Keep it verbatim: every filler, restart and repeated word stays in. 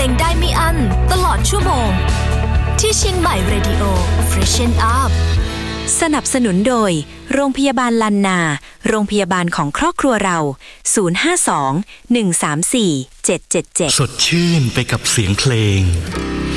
งได้ไม่อั้นตลอดชั่วโมงที่เชียงใหม่ Radio Freshen Up สนับสนุนโดยโรงพยาบาลลันนาโรงพยาบาลของครอบครัวเราศูนย์ ห้า สอง หนึ่ง สาม สี่ เจ็ด เจ็ด เจ็ดสดชื่นไปกับเสียงเพลง